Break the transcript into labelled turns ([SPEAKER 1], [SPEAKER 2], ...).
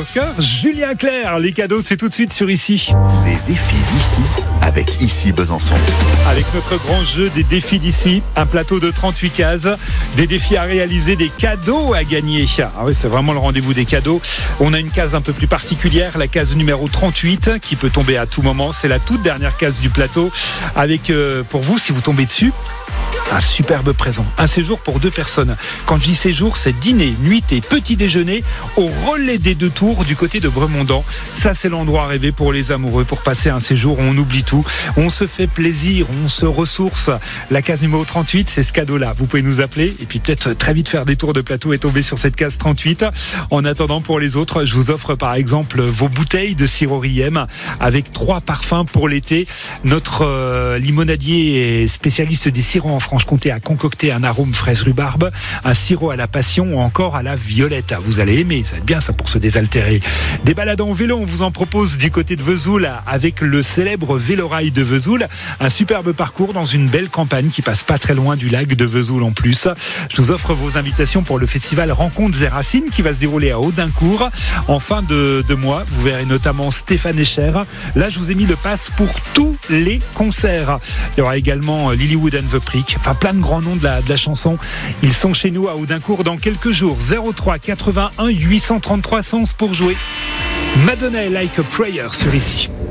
[SPEAKER 1] cœur. Julien Clerc, les cadeaux, c'est tout de suite sur Ici.
[SPEAKER 2] Les défis d'ici avec Ici Besançon.
[SPEAKER 1] Avec notre grand jeu des défis d'ici, un plateau de 38 cases, des défis à réaliser, des cadeaux à gagner. Ah oui, c'est vraiment le rendez-vous des cadeaux. On a une case un peu plus particulière, la case numéro 38, qui peut tomber à tout moment. C'est la toute dernière case du plateau. Avec, pour vous, si vous tombez dessus, un superbe présent, un séjour pour 2 personnes. Quand je dis séjour, c'est dîner, nuitée, petit déjeuner au relais des 2 tours du côté de Bremondans. Ça, c'est l'endroit rêvé pour les amoureux, pour passer un séjour où on oublie tout, on se fait plaisir, on se ressource. La case numéro 38, c'est ce cadeau-là. Vous pouvez nous appeler et puis peut-être très vite faire des tours de plateau et tomber sur cette case 38. En attendant, pour les autres, je vous offre par exemple vos bouteilles de sirop Riem avec 3 parfums pour l'été. Notre limonadier est spécialiste des sirops en Franche-Comté a concocté un arôme fraise rhubarbe, un sirop à la passion ou encore à la violette. Vous allez aimer, ça va être bien ça pour se désaltérer. Des balades en vélo, on vous en propose du côté de Vesoul avec le célèbre Vélorail de Vesoul. Un superbe parcours dans une belle campagne qui passe pas très loin du lac de Vesoul en plus. Je vous offre vos invitations pour le festival Rencontres et Racines qui va se dérouler à Audincourt en fin de mois. Vous verrez notamment Stéphane Escher. Là, je vous ai mis le pass pour tous les concerts. Il y aura également Lilywood and the Prick. Enfin, plein de grands noms de la chanson. Ils sont chez nous à Audincourt dans quelques jours. 03 81 833 100 pour jouer. Madonna et Like a Prayer sur Ici.